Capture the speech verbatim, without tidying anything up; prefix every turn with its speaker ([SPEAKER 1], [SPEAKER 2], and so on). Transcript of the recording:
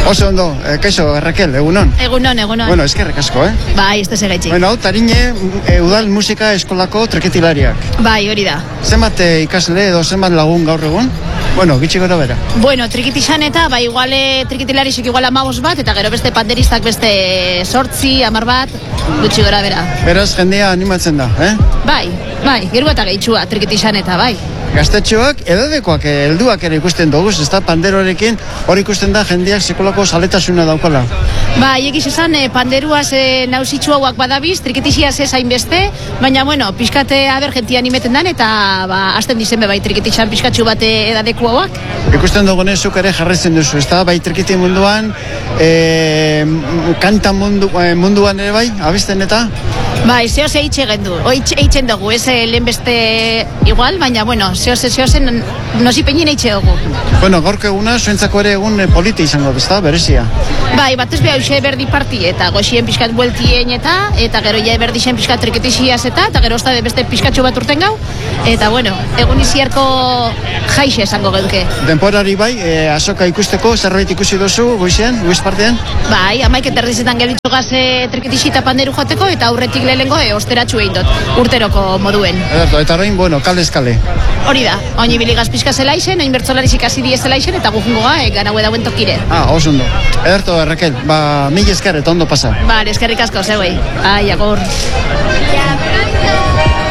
[SPEAKER 1] Oso ondo, eh, kaixo, Raquel, egunon?
[SPEAKER 2] Egunon, egunon.
[SPEAKER 1] Bueno, eskerrik asko, eh?
[SPEAKER 2] Bai, ez da segaitxik.
[SPEAKER 1] Bueno, hau, Tarine, e, Udal Musika Eskolako treketilariak.
[SPEAKER 2] Bai, hori da.
[SPEAKER 1] Zenbat eh, ikasle edo zenbat lagun gaur egun? Bueno, gitxi gora bera.
[SPEAKER 2] Bueno, trikitixan eta, bai, iguale trikitilarisik igual amabos bat, eta gero beste panderistak beste sortzi, amar bat, gutxi gora bera.
[SPEAKER 1] Beraz, jendea animatzen da, eh?
[SPEAKER 2] Bai, bai, gero eta gehitxua trikitixan eta, bai.
[SPEAKER 1] Gaztetxoak, edadekoak, helduak ere ikusten dugu, ez da, panderoarekin, hori ikusten da jendeak sekolako zaletasuna daukala.
[SPEAKER 2] Bai, egiz esan, eh, panderuaz eh, nausitxu hauak badabiz, trikitixiaz ez hainbeste, baina, bueno, pixkate aber jentia animeten dan, eta, ba, azten dizenbe bai trikitixan pixkatxu bate edadeku hauak.
[SPEAKER 1] Ikusten dugunez, zuk ere jarraitzen duzu, ez da, bai trikiti munduan, e, kanta mundu, e, munduan ere bai, abesten eta?
[SPEAKER 2] Bai, zeo ze eitxe gendu, eitzen dugu, ez eh, lehen beste igual, baina, bueno, zeo ze zeo zen nosi peinin eitxe dugu.
[SPEAKER 1] Bueno, gaurko eguna, zuentzako ere egun e, politi izango, ez da, berezia?
[SPEAKER 2] Bai, batez beha uxe berdi parti eta goxien pixkat bueltien eta, eta gero ja berdixen pixkat triketixiaz eta, eta gero osta beste pixkatxo bat urten gau, eta bueno, egun iziarko jaixe esango geduke.
[SPEAKER 1] Denporari bai, e, azoka ikusteko, zerbait ikusi duzu, goizien, goiz partean?
[SPEAKER 2] Bai, amaik eta erdizetan gelitxo gaze triketixi eta panderu jateko, eta aurretik lehengo e, osteratxu egin dut, urteroko moduen.
[SPEAKER 1] Ederto, eta orain, bueno, kalez kale.
[SPEAKER 2] Hori da, oin ibiligaz pixka zelaixen, oin bertzolaris ikasi die zelaixen, eta gufungoa, e, ganaue dauen tokire.
[SPEAKER 1] Ah, oso ondo. Ederto, Raquel, ba, mil esker, eta ondo pasa.
[SPEAKER 2] Ba, eskerrik asko, zeuei. Ai, agur.